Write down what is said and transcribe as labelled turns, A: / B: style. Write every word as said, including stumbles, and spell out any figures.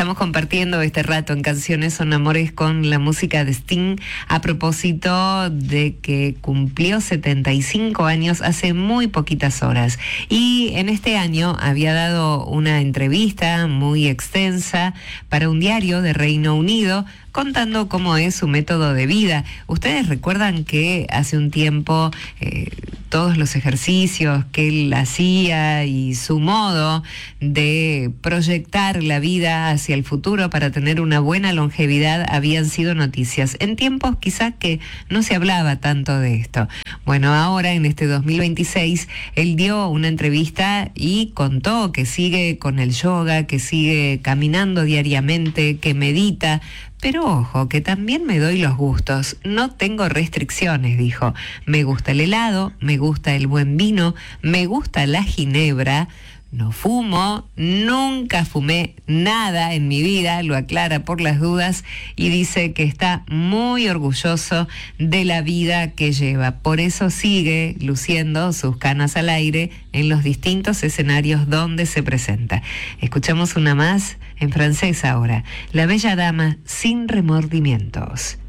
A: Estamos compartiendo este rato en Canciones Son Amores con la música de Sting a propósito de que cumplió setenta y cinco años hace muy poquitas horas. Y en este año había dado una entrevista muy extensa para un diario de Reino Unido, contando cómo es su método de vida. Ustedes recuerdan que hace un tiempo eh, todos los ejercicios que él hacía y su modo de proyectar la vida hacia el futuro para tener una buena longevidad habían sido noticias. En tiempos quizás que no se hablaba tanto de esto. Bueno, ahora en este dos mil veintiséis él dio una entrevista y contó que sigue con el yoga, que sigue caminando diariamente, que medita. Pero ojo, que también me doy los gustos, no tengo restricciones, dijo. Me gusta el helado, me gusta el buen vino, me gusta la ginebra, no fumo, nunca fumé nada en mi vida, lo aclara por las dudas y dice que está muy orgulloso de la vida que lleva. Por eso sigue luciendo sus canas al aire en los distintos escenarios donde se presenta. Escuchamos una más en francés ahora. La bella dama sin remordimientos.